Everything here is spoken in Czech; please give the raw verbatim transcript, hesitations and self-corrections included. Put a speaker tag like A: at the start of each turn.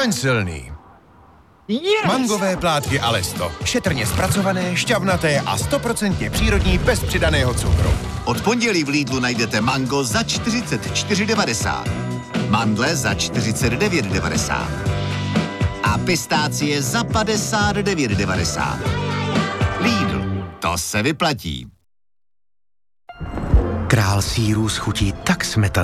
A: Zůstaň silný.
B: Yes!
A: Mangové plátky Alesto. Šetrně zpracované, šťavnaté a stoprocentně přírodní bez přidaného cukru.
C: Od pondělí v Lidlu najdete mango za čtyřicet čtyři devadesát, mandle za čtyřicet devět devadesát a pistácie za padesát devět devadesát. Lidl, to se vyplatí.
D: Král sýrů schutí tak smetanu,